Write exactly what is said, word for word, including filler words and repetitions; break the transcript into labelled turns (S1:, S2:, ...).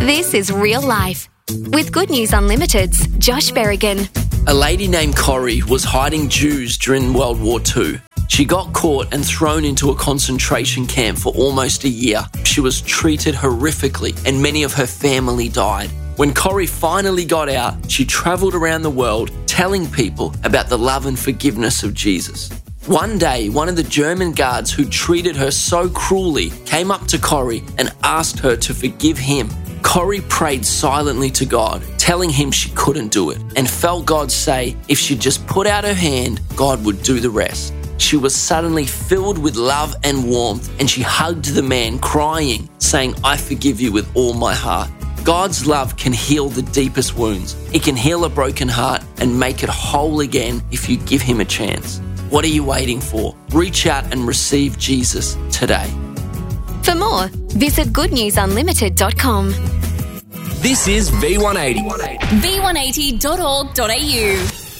S1: This is Real Life with Good News Unlimited's Josh Berrigan.
S2: A lady named Corrie was hiding Jews during World War Two. She got caught and thrown into a concentration camp for almost a year. She was treated horrifically and many of her family died. When Corrie finally got out, she travelled around the world telling people about the love and forgiveness of Jesus. One day, one of the German guards who treated her so cruelly came up to Corrie and asked her to forgive him. Corrie prayed silently to God, telling him she couldn't do it, and felt God say if she just put out her hand, God would do the rest. She was suddenly filled with love and warmth, and she hugged the man, crying, saying, "I forgive you with all my heart." God's love can heal the deepest wounds. It can heal a broken heart and make it whole again if you give him a chance. What are you waiting for? Reach out and receive Jesus today.
S1: For more, visit good news unlimited dot com.
S3: This is V one eighty.
S4: v one eighty dot org dot a u